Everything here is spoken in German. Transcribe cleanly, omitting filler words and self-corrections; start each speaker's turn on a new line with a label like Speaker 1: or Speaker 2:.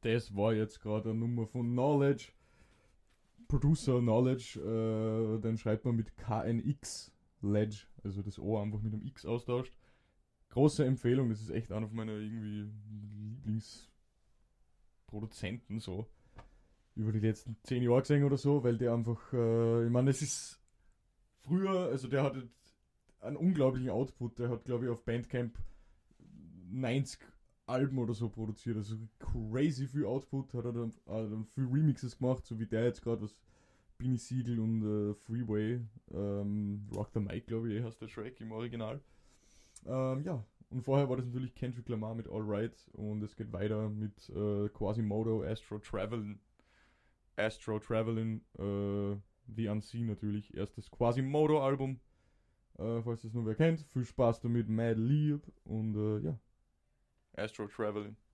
Speaker 1: das war jetzt gerade eine Nummer von Knowledge, Producer Knowledge, dann schreibt man mit KNX Ledge, also das O einfach mit einem X austauscht. Große Empfehlung, das ist echt einer von meiner irgendwie Lieblingsproduzenten so über die letzten 10 Jahre gesehen oder so, weil der einfach, ich meine, es ist früher, also der hat einen unglaublichen Output, der hat glaube ich auf Bandcamp 90 Alben oder so produziert, also crazy viel Output, hat dann viel Remixes gemacht, so wie der jetzt gerade, was Beanie Siegel und Freeway, Rock the Mic, glaube ich, heißt der Track im Original. Ja, und vorher war das natürlich Kendrick Lamar mit Alright und es geht weiter mit Quasimodo, Astro Travelin, The Unseen natürlich, erstes Quasimodo-Album, falls das nur wer kennt. Viel Spaß damit, Mad Lieb und ja, Astro Travelin.